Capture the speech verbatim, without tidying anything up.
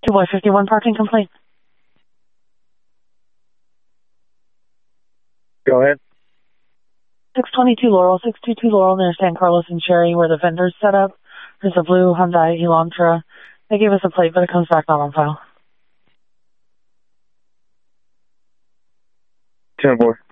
two by fifty-one parking complaint. Go ahead. six twenty-two Laurel, six twenty-two Laurel near San Carlos and Cherry where the vendor's set up. There's a blue Hyundai Elantra. They gave us a plate, but it comes back not on file. ten four.